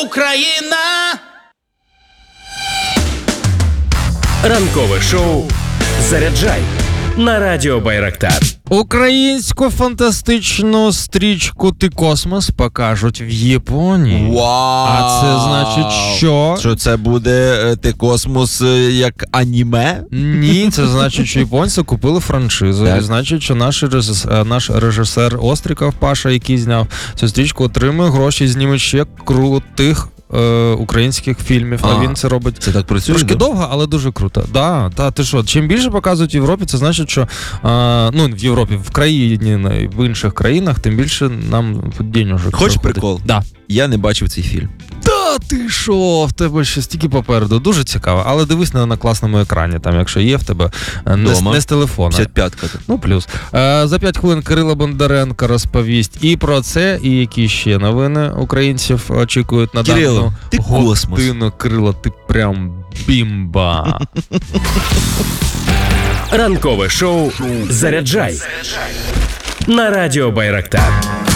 Україна! Ранкове шоу «Заряджай» на радіо Байрактар. Українську фантастичну стрічку «Ти космос» покажуть в Японії. Вау! А це значить що? Що це буде «Ти космос» як аніме? Ні, це значить, що японці купили франшизу. Так. І значить, що наш режисер Остріков Паша, який зняв цю стрічку, отримує гроші, зніме ще крутих українських фільмів. А він це робить Це так працює? трошки да? довго, але дуже круто. Да, ти що, чим більше показують в Європі, це значить, що в Європі, в країні, в інших країнах, тим більше нам денежок. Хочеш приходить. прикол? Да. Я не бачив цей фільм. Та ти що, в тебе ще стільки попереду. Дуже цікаво, але дивись на класному екрані, там, якщо є в тебе, не з телефона. 55-ка. Ну, плюс. За 5 хвилин Кирило Бондаренко розповість і про це, і які ще новини українців очікують на Кирило, дану ти космос. годину. Кирило, ти прям бімба. Ранкове шоу «Заряджай» на радіо Байрактар.